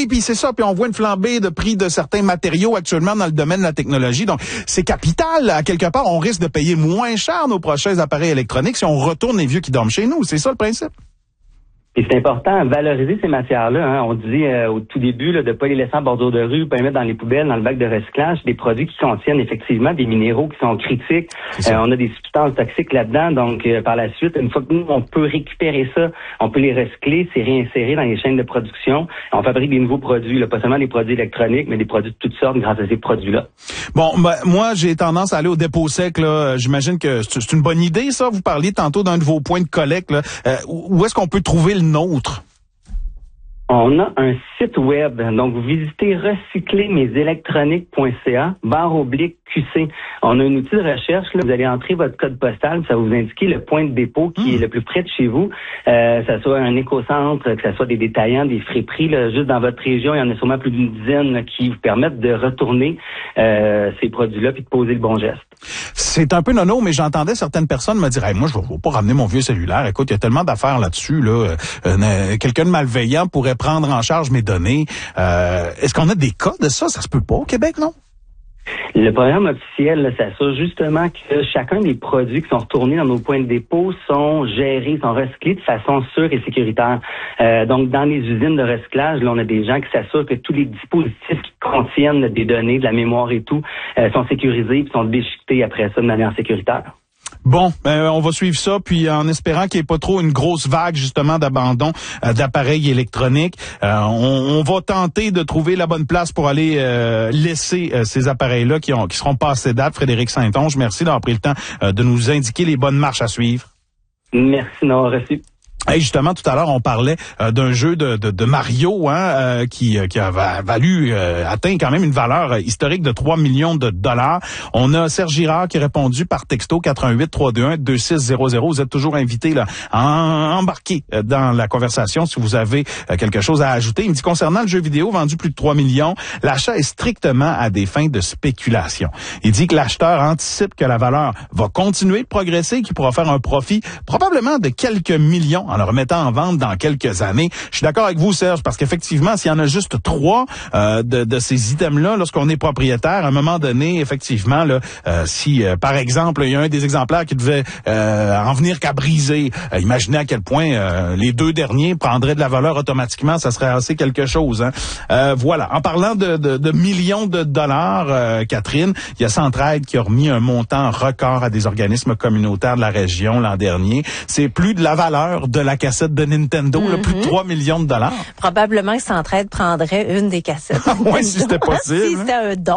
oui, puis c'est ça. Puis on voit une flambée de prix de certains matériaux actuellement dans le domaine de la technologie. Donc, c'est capital. À quelque part, on risque de payer moins cher nos prochains appareils électroniques si on retourne les vieux qui dorment chez nous. C'est ça le principe. Et c'est important de valoriser ces matières-là. Hein. On dit au tout début là, de ne pas les laisser en bordure de rue, pas les mettre dans les poubelles, dans le bac de recyclage. Des produits qui contiennent effectivement des minéraux qui sont critiques. On a des substances toxiques là-dedans. Donc, par la suite, une fois que nous, on peut récupérer ça, on peut les recycler, c'est réinsérer dans les chaînes de production. On fabrique des nouveaux produits, là, pas seulement des produits électroniques, mais des produits de toutes sortes grâce à ces produits-là. Bon, ben, moi, j'ai tendance à aller au dépôt sec. Là. J'imagine que c'est une bonne idée, ça. Vous parliez tantôt d'un de vos points de collecte. Là. Où est-ce qu'on peut trouver le nôtre? On a un site web, donc vous visitez recyclermesélectroniques.ca/QC. On a un outil de recherche, là, vous allez entrer votre code postal, ça va vous indiquer le point de dépôt qui est le plus près de chez vous, que ce soit un écocentre, que ce soit des détaillants, des friperies, là, juste dans votre région, il y en a sûrement plus d'une dizaine là, qui vous permettent de retourner ces produits-là puis de poser le bon geste. C'est un peu nono, mais j'entendais certaines personnes me dire hey, moi, je ne vais pas ramener mon vieux cellulaire. Écoute, il y a tellement d'affaires là-dessus. Là. Quelqu'un de malveillant pourrait prendre en charge mes données. Est-ce qu'on a des cas de ça? Ça se peut pas au Québec, non? Le programme officiel là, s'assure justement que chacun des produits qui sont retournés dans nos points de dépôt sont gérés, sont recyclés de façon sûre et sécuritaire. Donc, dans les usines de recyclage, là, on a des gens qui s'assurent que tous les dispositifs qui contiennent des données, de la mémoire et tout, sont sécurisés et sont déchiquetés après ça de manière sécuritaire. Bon, on va suivre ça, puis en espérant qu'il n'y ait pas trop une grosse vague justement d'abandon d'appareils électroniques. On va tenter de trouver la bonne place pour aller laisser ces appareils-là qui seront passés date. Frédéric Saint-Onge, merci d'avoir pris le temps de nous indiquer les bonnes marches à suivre. Merci d'avoir reçu. Hey, justement, tout à l'heure, on parlait d'un jeu de Mario qui a atteint quand même une valeur historique de 3 millions de dollars. On a Serge Girard qui a répondu par texto 418-321-2600. Vous êtes toujours invité là, à embarquer dans la conversation si vous avez quelque chose à ajouter. Il me dit concernant le jeu vidéo vendu plus de 3 millions, l'achat est strictement à des fins de spéculation. Il dit que l'acheteur anticipe que la valeur va continuer de progresser et qu'il pourra faire un profit probablement de quelques millions en le remettant en vente dans quelques années. Je suis d'accord avec vous, Serge, parce qu'effectivement, s'il y en a juste 3 de ces items-là, lorsqu'on est propriétaire, à un moment donné, effectivement, là, si, par exemple, il y a un des exemplaires qui devait en venir qu'à briser, imaginez à quel point les 2 derniers prendraient de la valeur automatiquement, ça serait assez quelque chose. Hein. Voilà. En parlant de millions de dollars, Catherine, il y a Centraide qui a remis un montant record à des organismes communautaires de la région l'an dernier. C'est plus de la valeur de la cassette de Nintendo, là, plus de 3 millions de dollars. Probablement que Centraide prendrait une des cassettes. Oui, si c'était possible. Si c'était un don,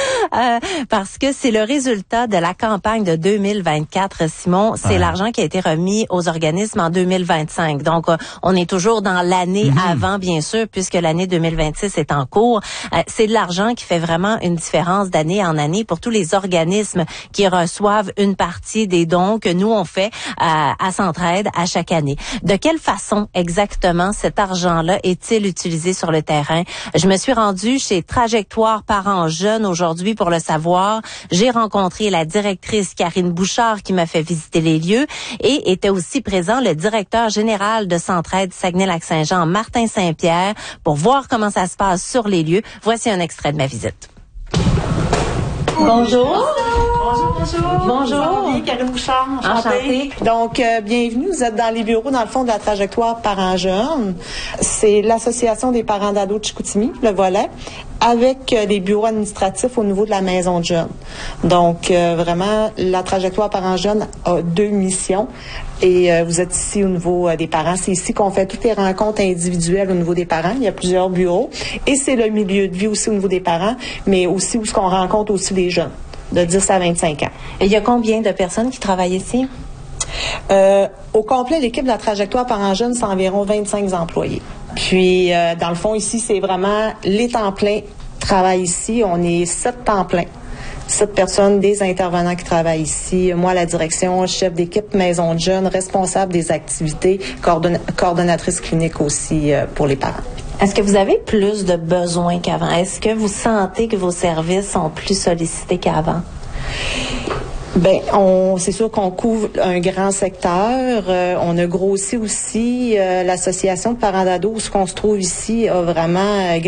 là. Parce que c'est le résultat de la campagne de 2024, Simon. C'est l'argent qui a été remis aux organismes en 2025. Donc, on est toujours dans l'année avant, bien sûr, puisque l'année 2026 est en cours. C'est de l'argent qui fait vraiment une différence d'année en année pour tous les organismes qui reçoivent une partie des dons que nous, on fait à Centraide à chaque année. De quelle façon exactement cet argent-là est-il utilisé sur le terrain? Je me suis rendue chez Trajectoire Parents Jeunes aujourd'hui pour le savoir. J'ai rencontré la directrice Karine Bouchard qui m'a fait visiter les lieux et était aussi présent le directeur général de Centraide Saguenay-Lac-Saint-Jean, Martin Saint-Pierre, pour voir comment ça se passe sur les lieux. Voici un extrait de ma visite. Bonjour. Bonjour. Bonjour. Karine Bouchard, enchantée. Donc, bienvenue. Vous êtes dans les bureaux, dans le fond, de la Trajectoire Parents Jeunes. C'est l'Association des parents d'ados de Chicoutimi, le volet, avec les bureaux administratifs au niveau de la maison de jeunes. Donc, vraiment, la Trajectoire Parents Jeunes a 2 missions. Et vous êtes ici au niveau des parents. C'est ici qu'on fait toutes les rencontres individuelles au niveau des parents. Il y a plusieurs bureaux. Et c'est le milieu de vie aussi au niveau des parents, mais aussi où ce qu'on rencontre aussi les jeunes de 10 à 25 ans. Et il y a combien de personnes qui travaillent ici? Au complet, l'équipe de la Trajectoire Parents Jeunes, c'est environ 25 employés. Puis, dans le fond, ici, c'est vraiment les temps pleins travaillent ici. On est 7 temps pleins. 7 personnes, des intervenants qui travaillent ici. Moi, la direction, chef d'équipe maison de jeunes, responsable des activités, coordonnatrice clinique aussi pour les parents. Est-ce que vous avez plus de besoins qu'avant? Est-ce que vous sentez que vos services sont plus sollicités qu'avant? Ben, c'est sûr qu'on couvre un grand secteur. On a grossi aussi l'association de parents d'ados, où ce qu'on se trouve ici a vraiment